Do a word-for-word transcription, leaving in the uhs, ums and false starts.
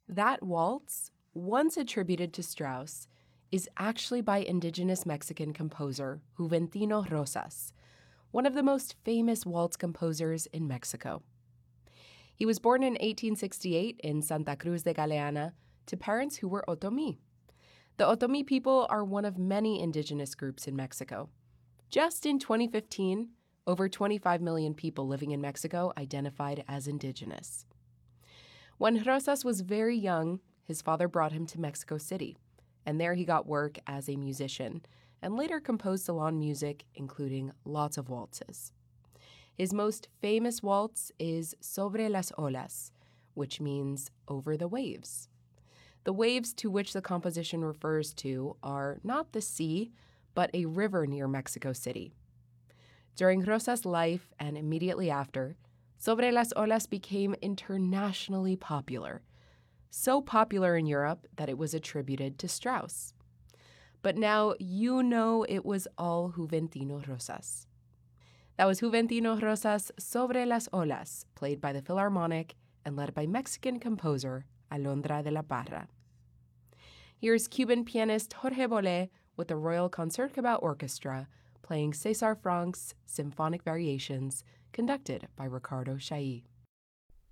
That waltz, once attributed to Strauss, is actually by indigenous Mexican composer Juventino Rosas, one of the most famous waltz composers in Mexico. He was born in eighteen sixty-eight in Santa Cruz de Galeana to parents who were Otomi. The Otomi people are one of many indigenous groups in Mexico. Just in twenty fifteen, over twenty-five million people living in Mexico identified as indigenous. When Rosas was very young, his father brought him to Mexico City, and there he got work as a musician and later composed salon music, including lots of waltzes. His most famous waltz is Sobre las Olas, which means over the waves. The waves to which the composition refers to are not the sea, but a river near Mexico City. During Rosas' life and immediately after, Sobre las Olas became internationally popular, so popular in Europe that it was attributed to Strauss. But now you know it was all Juventino Rosas. That was Juventino Rosas' Sobre las Olas, played by the Philharmonic and led by Mexican composer Alondra de la Parra. Here's Cuban pianist Jorge Bolet with the Royal Concertgebouw Orchestra playing César Franck's Symphonic Variations, conducted by Ricardo Chailly.